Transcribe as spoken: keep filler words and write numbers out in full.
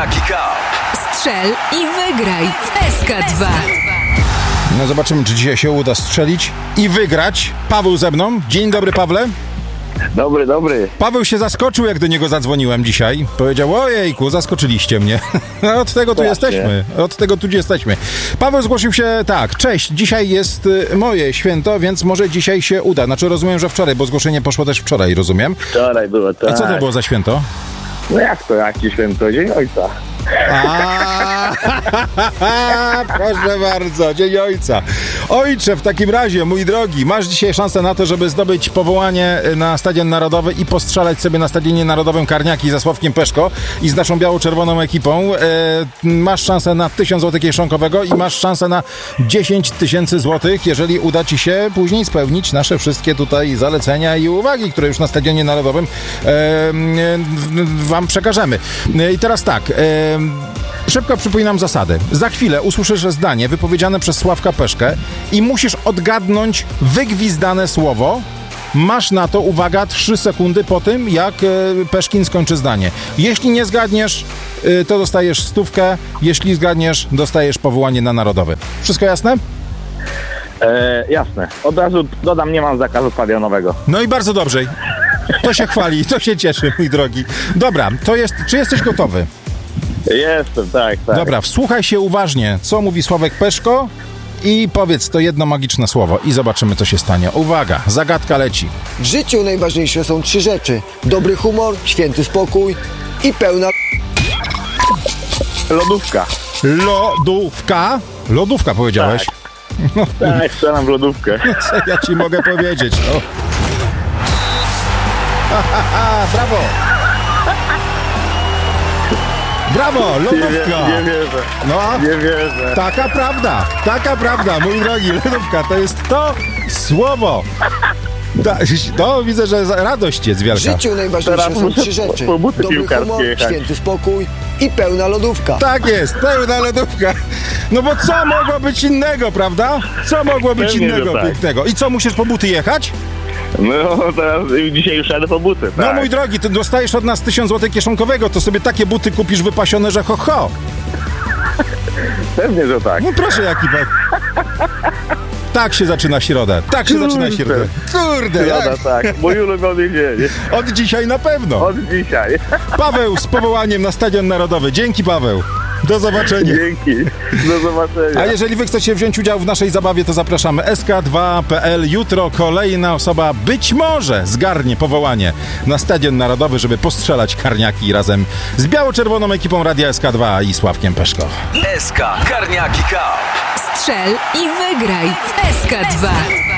Karniaki Cup. Strzel i wygraj w S K dwa. No zobaczymy, czy dzisiaj się uda strzelić i wygrać. Paweł ze mną. Dzień dobry, Pawle. Dobry, dobry. Paweł się zaskoczył, jak do niego zadzwoniłem dzisiaj. Powiedział, ojejku, zaskoczyliście mnie. No, od tego tu Właśnie. jesteśmy. Od tego tu jesteśmy. Paweł zgłosił się tak. Cześć, dzisiaj jest y, moje święto, więc może dzisiaj się uda. Znaczy rozumiem, że wczoraj, bo zgłoszenie poszło też wczoraj, rozumiem. Wczoraj było, tak. A co to było za święto? No jak to, jakie święto? Dzień Ojca. A, proszę bardzo, Dzień Ojca. Ojcze, w takim razie, mój drogi, masz dzisiaj szansę na to, żeby zdobyć powołanie na Stadion Narodowy i postrzelać sobie na Stadionie Narodowym karniaki za Sławkiem Peszko i z naszą biało-czerwoną ekipą. E, masz szansę na tysiąc złotych kieszonkowego i masz szansę na dziesięć tysięcy złotych, jeżeli uda ci się później spełnić nasze wszystkie tutaj zalecenia i uwagi, które już na Stadionie Narodowym e, wam przekażemy. E, I teraz tak, e, szybko przypominam zasady. Za chwilę usłyszysz zdanie wypowiedziane przez Sławka Peszkę i musisz odgadnąć wygwizdane słowo. Masz na to, uwaga, trzy sekundy po tym, jak e, Peszkin skończy zdanie. Jeśli nie zgadniesz, e, to dostajesz stówkę. Jeśli zgadniesz, dostajesz powołanie na Narodowy. Wszystko jasne? E, jasne. Od razu dodam, nie mam zakazu stadionowego. No i bardzo dobrze. To się chwali, to się cieszy, mój drogi. Dobra, to jest, czy jesteś gotowy? Jestem, tak, tak. Dobra, wsłuchaj się uważnie, co mówi Sławek Peszko i powiedz to jedno magiczne słowo i zobaczymy, co się stanie. Uwaga, zagadka leci. W życiu najważniejsze są trzy rzeczy. Dobry humor, święty spokój i pełna... Lodówka. Lodówka? Lodówka powiedziałeś? Tak. No. Tak, strzelam w lodówkę. No co ja ci mogę powiedzieć? No. Brawo! Brawo, lodówka! Nie, nie wierzę. No, Nie wierzę. taka prawda, taka prawda, mój drogi, lodówka to jest to słowo. Ta, no, widzę, że radość jest W wielka. życiu najważniejsze Teraz są muszę trzy rzeczy. po- po buty Dobry piłkarskie humor, jechać. święty spokój i pełna lodówka. Tak jest, pełna lodówka. No bo co mogło być innego, prawda? Co mogło być Pewnie, że innego tak. pięknego? I co, musisz po buty jechać? No teraz dzisiaj już jadę po buty, tak. No mój drogi, ty dostajesz od nas tysiąc złotych kieszonkowego, to sobie takie buty kupisz wypasione, że ho ho. Pewnie, że tak. No proszę, jaki pe... Tak się zaczyna środę. Tak się zaczyna Kurde. środę. Kurde, Jada, jak? tak. Mój ulubiony dzień. Od dzisiaj na pewno. Od dzisiaj. Paweł z powołaniem na Stadion Narodowy. Dzięki, Paweł. Do zobaczenia. Dzięki. Do zobaczenia. A jeżeli wy chcecie wziąć udział w naszej zabawie, to zapraszamy S K dwa kropka P L. Jutro kolejna osoba być może zgarnie powołanie na Stadion Narodowy, żeby postrzelać karniaki razem z biało-czerwoną ekipą Radia S K dwa i Sławkiem Peszko. S K Karniaki Cup. Strzel i wygraj w S K dwa.